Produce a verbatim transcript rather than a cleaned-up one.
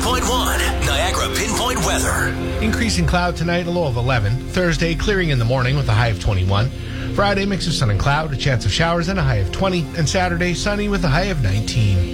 point one, Niagara Pinpoint Weather. Increasing cloud tonight, a low of eleven. Thursday, clearing in the morning with a high of twenty-one. Friday, mix of sun and cloud, a chance of showers and a high of twenty. And Saturday, sunny with a high of nineteen.